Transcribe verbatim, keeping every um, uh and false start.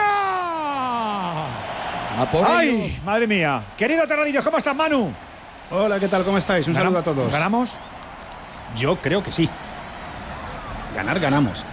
A por ¡Ay, ello. madre mía! Querido Terradillos, ¿cómo estás, Manu? Hola, ¿qué tal? ¿Cómo estáis? Un saludo a todos. ¿Ganamos? Yo creo que sí. Ganar, ganamos.